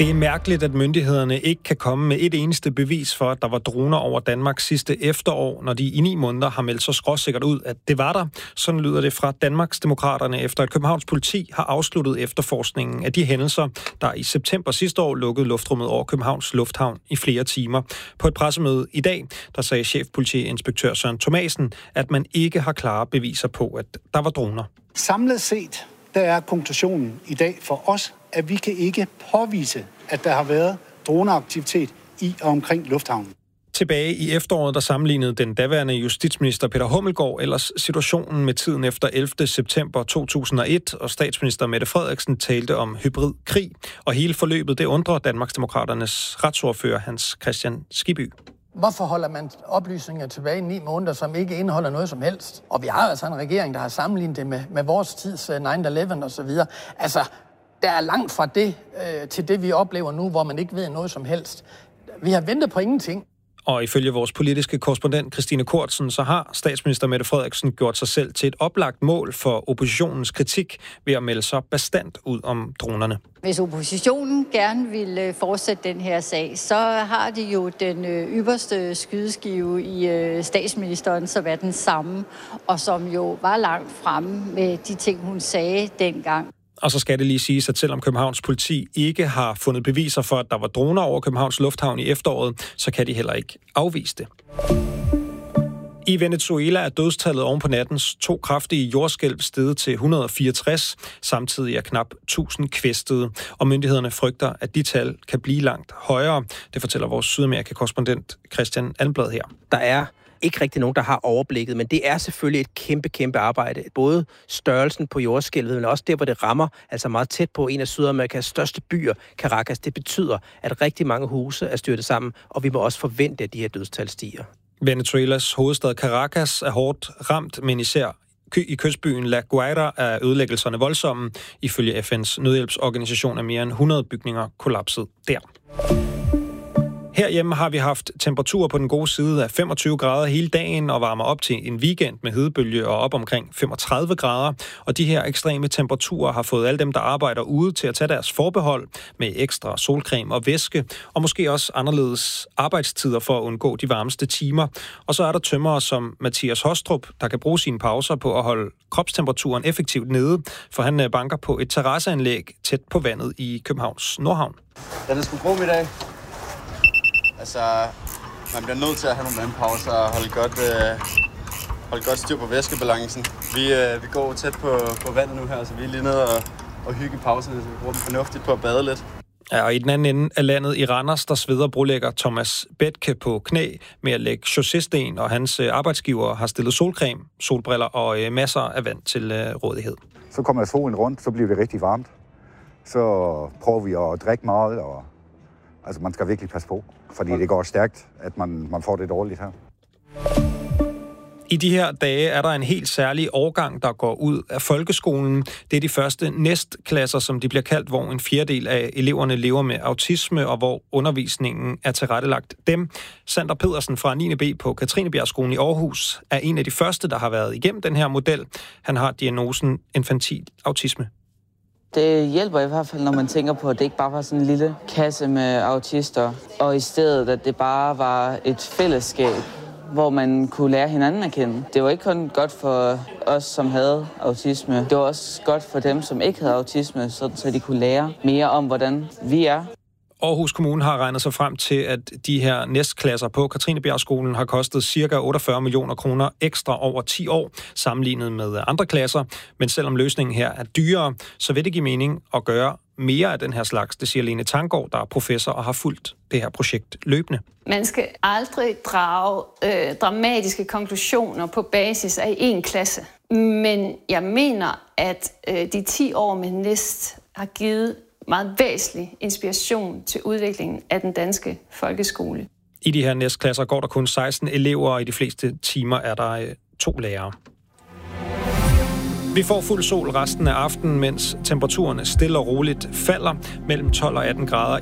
Det er mærkeligt, at myndighederne ikke kan komme med et eneste bevis for, at der var droner over Danmark sidste efterår, når de i 9 måneder har meldt så skråsikkert ud, at det var der. Sådan lyder det fra Danmarksdemokraterne, efter at Københavns politi har afsluttet efterforskningen af de hændelser, der i september sidste år lukkede luftrummet over Københavns Lufthavn i flere timer. På et pressemøde i dag, der sagde chefpolitiinspektør Søren Thomasen, at man ikke har klare beviser på, at der var droner. Samlet set, der er konklusionen i dag for os, at vi kan ikke påvise, at der har været droneaktivitet i og omkring lufthavnen. Tilbage i efteråret, der sammenlignede den daværende justitsminister Peter Hummelgaard ellers situationen med tiden efter 11. september 2001, og statsminister Mette Frederiksen talte om hybridkrig. Og hele forløbet, det undrer Danmarksdemokraternes retsordfører Hans Kristian Skibby. Hvorfor holder man oplysninger tilbage i 9 måneder, som ikke indeholder noget som helst? Og vi har altså en regering, der har sammenlignet det med vores tids 9/11 og så videre. Altså, der er langt fra det til det, vi oplever nu, hvor man ikke ved noget som helst. Vi har ventet på ingenting. Og ifølge vores politiske korrespondent Christine Kortsen, så har statsminister Mette Frederiksen gjort sig selv til et oplagt mål for oppositionens kritik ved at melde sig bastant ud om dronerne. Hvis oppositionen gerne vil fortsætte den her sag, så har de jo den ypperste skydeskive i statsministeren, som er den samme, og som jo var langt fremme med de ting, hun sagde dengang. Og så skal det lige siges, at selvom Københavns politi ikke har fundet beviser for, at der var droner over Københavns Lufthavn i efteråret, så kan de heller ikke afvise det. I Venezuela er dødstallet oven på nattens 2 kraftige jordskælv steget til 164. Samtidig er knap 1000 kvæstede, og myndighederne frygter, at de tal kan blive langt højere. Det fortæller vores Sydamerika-korrespondent Christian Almblad her. Der er ikke rigtig nogen, der har overblikket, men det er selvfølgelig et kæmpe arbejde. Både størrelsen på jordskælvet, men også der, hvor det rammer, altså meget tæt på en af Sydamerikas største byer, Caracas. Det betyder, at rigtig mange huse er styrtet sammen, og vi må også forvente, at de her dødstal stiger. Venezuelas hovedstad Caracas er hårdt ramt, men især i kystbyen La Guaira er ødelæggelserne voldsomme. Ifølge FN's nødhjælpsorganisation er mere end 100 bygninger kollapset der. Herhjemme har vi haft temperaturer på den gode side af 25 grader hele dagen og varmer op til en weekend med hedebølge og op omkring 35 grader. Og de her ekstreme temperaturer har fået alle dem, der arbejder ude, til at tage deres forbehold med ekstra solcreme og væske, og måske også anderledes arbejdstider for at undgå de varmeste timer. Og så er der tømrere som Mathias Hostrup, der kan bruge sine pauser på at holde kropstemperaturen effektivt nede, for han banker på et terrasseanlæg tæt på vandet i Københavns Nordhavn. Den er sgu grum i dag. Altså, man bliver nødt til at have nogle vandpauser og holde godt styr på væskebalancen. Vi går tæt på vandet nu her, så vi er lige nede og hygge pauserne, så vi bruger dem fornuftigt på at bade lidt. Ja, og i den anden ende af landet i Randers, der sveder brolægger Thomas Bethke på knæ med at lægge chaussésten, og hans arbejdsgiver har stillet solcreme, solbriller og masser af vand til rådighed. Så kommer solen rundt, så bliver det rigtig varmt. Så prøver vi at drikke meget, og altså man skal virkelig passe på, fordi det går stærkt, at man får det dårligt her. I de her dage er der en helt særlig årgang, der går ud af folkeskolen. Det er de første næstklasser, som de bliver kaldt, hvor en 1/4 af eleverne lever med autisme, og hvor undervisningen er tilrettelagt dem. Sander Pedersen fra 9. B på Katrinebjergskolen i Aarhus er en af de første, der har været igennem den her model. Han har diagnosen infantil autisme. Det hjælper i hvert fald, når man tænker på, at det ikke bare var sådan en lille kasse med autister, og i stedet, at det bare var et fællesskab, hvor man kunne lære hinanden at kende. Det var ikke kun godt for os, som havde autisme. Det var også godt for dem, som ikke havde autisme, så de kunne lære mere om, hvordan vi er. Aarhus Kommune har regnet sig frem til, at de her næstklasser på Katrinebjergskolen har kostet ca. 48 millioner kroner ekstra over 10 år, sammenlignet med andre klasser. Men selvom løsningen her er dyrere, så vil det give mening at gøre mere af den her slags. Det siger Lene Tanggaard, der er professor og har fulgt det her projekt løbende. Man skal aldrig drage dramatiske konklusioner på basis af en klasse. Men jeg mener, at de 10 år med NÆST har givet meget væsentlig inspiration til udviklingen af den danske folkeskole. I de her næstklasser går der kun 16 elever, og i de fleste timer er der 2 lærere. Vi får fuld sol resten af aftenen, mens temperaturerne stille og roligt falder mellem 12 og 18 grader